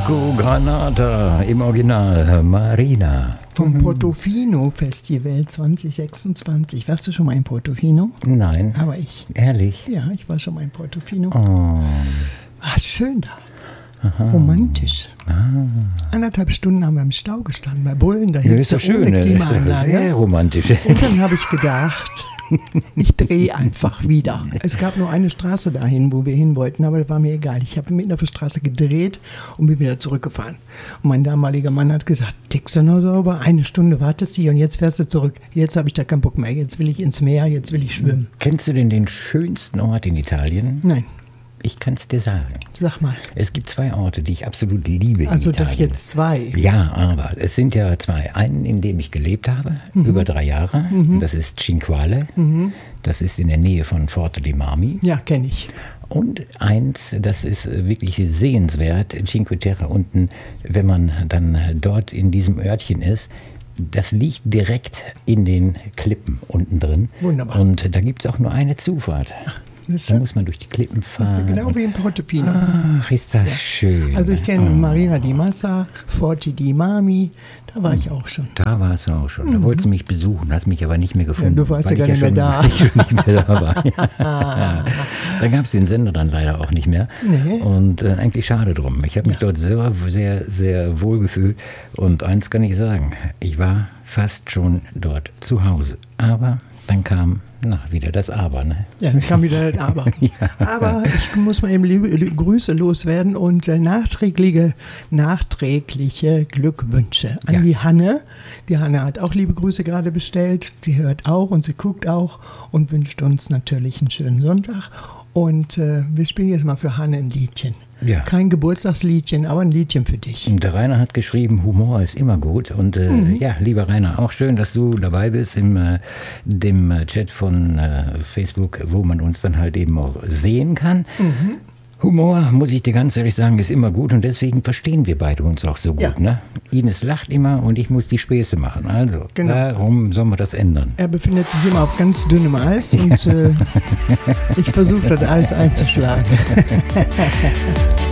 Franco Granata im Original, Marina. Vom Portofino Festival 2026. Warst du schon mal in Portofino? Nein. Aber ich. Ehrlich? Ja, ich war schon mal in Portofino. Oh. Ach, schön da. Aha. Romantisch. 1,5 Stunden haben wir im Stau gestanden, bei Bullen, da ist ja schön, ohne Klimaanlage. Das ist sehr romantisch. Und dann habe ich gedacht, ich drehe einfach wieder. Es gab nur eine Straße dahin, wo wir hin wollten, aber das war mir egal. Ich habe mitten auf der Straße gedreht und bin wieder zurückgefahren. Und mein damaliger Mann hat gesagt, tickst du noch sauber? 1 Stunde wartest du und jetzt fährst du zurück. Jetzt habe ich da keinen Bock mehr. Jetzt will ich ins Meer, jetzt will ich schwimmen. Kennst du denn den schönsten Ort in Italien? Nein. Ich kann es dir sagen. Sag mal. Es gibt 2 Orte, die ich absolut liebe in Also Italien. doch jetzt 2. Ja, aber es sind ja 2. Einen, in dem ich gelebt habe, über 3 Jahre. Das ist Cinquale. Das ist in der Nähe von Forte dei Marmi. Ja, kenne ich. Und eins, das ist wirklich sehenswert, Cinque Terre unten, wenn man dann dort in diesem Örtchen ist. Das liegt direkt in den Klippen unten drin. Wunderbar. Und da gibt es auch nur eine Zufahrt. Da muss man durch die Klippen fahren. Das ist genau wie in Portofino. Ach, ist das schön. Also ich kenne Marina di Massa, Forte dei Marmi, da war ich auch schon. Da warst du auch schon. Da wolltest du mich besuchen, hast mich aber nicht mehr gefunden. Ja, du warst ja gar nicht mehr da. Weil ich nicht mehr da war. Ja. Da gab es den Sender dann leider auch nicht mehr. Nee. Und eigentlich schade drum. Ich habe mich dort sehr, sehr, sehr wohl gefühlt. Und eins kann ich sagen, ich war fast schon dort zu Hause. Aber dann kam wieder das Aber. Ne? Ja, dann kam wieder das Aber. Ja. Aber ich muss mal eben Grüße loswerden und nachträgliche Glückwünsche an die Hanne. Die Hanne hat auch liebe Grüße gerade bestellt. Die hört auch und sie guckt auch und wünscht uns natürlich einen schönen Sonntag. Und wir spielen jetzt mal für Hanne ein Liedchen. Ja. Kein Geburtstagsliedchen, aber ein Liedchen für dich. Und der Rainer hat geschrieben, Humor ist immer gut. Und ja, lieber Rainer, auch schön, dass du dabei bist im dem Chat von Facebook, wo man uns dann halt eben auch sehen kann. Humor, muss ich dir ganz ehrlich sagen, ist immer gut und deswegen verstehen wir beide uns auch so gut. Ja. Ne? Ines lacht immer und ich muss die Späße machen. Also, warum sollen wir das ändern? Er befindet sich immer auf ganz dünnem Eis und ich versuche das Eis einzuschlagen.